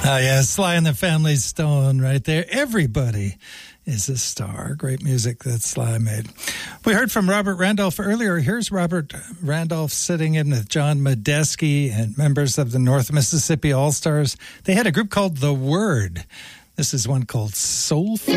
Yeah, Sly and the Family Stone right there. Everybody is a star. Great music that Sly made. We heard from Robert Randolph earlier. Here's Robert Randolph sitting in with John Medeski and members of the North Mississippi All-Stars. They had a group called The Word. This is one called Soulful.